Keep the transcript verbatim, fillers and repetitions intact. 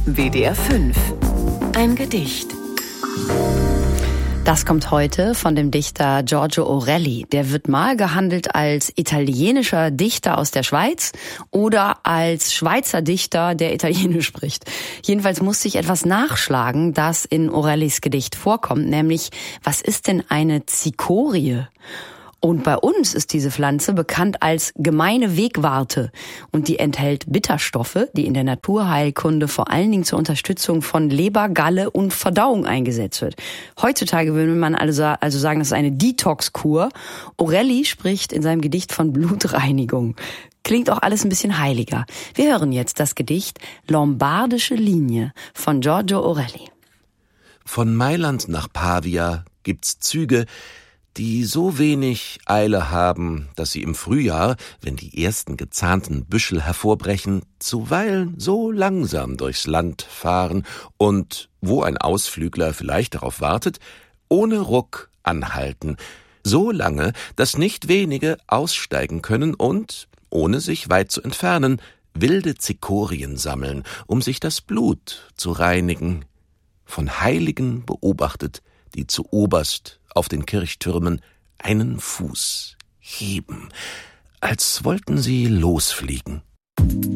W D R fünf. Ein Gedicht. Das kommt heute von dem Dichter Giorgio Orelli. Der wird mal gehandelt als italienischer Dichter aus der Schweiz oder als Schweizer Dichter, der Italienisch spricht. Jedenfalls musste ich etwas nachschlagen, das in Orellis Gedicht vorkommt, nämlich, was ist denn eine Zikorie? Und bei uns ist diese Pflanze bekannt als gemeine Wegwarte und die enthält Bitterstoffe, die in der Naturheilkunde vor allen Dingen zur Unterstützung von Leber, Galle und Verdauung eingesetzt wird. Heutzutage würde man also sagen, das ist eine Detox-Kur. Orelli spricht in seinem Gedicht von Blutreinigung. Klingt auch alles ein bisschen heiliger. Wir hören jetzt das Gedicht Lombardische Linie von Giorgio Orelli. Von Mailand nach Pavia gibt's Züge, die so wenig Eile haben, dass sie im Frühjahr, wenn die ersten gezahnten Büschel hervorbrechen, zuweilen so langsam durchs Land fahren und, wo ein Ausflügler vielleicht darauf wartet, ohne Ruck anhalten, so lange, dass nicht wenige aussteigen können und, ohne sich weit zu entfernen, wilde Zikorien sammeln, um sich das Blut zu reinigen, von Heiligen beobachtet, die zu oberst auf den Kirchtürmen einen Fuß heben, als wollten sie losfliegen.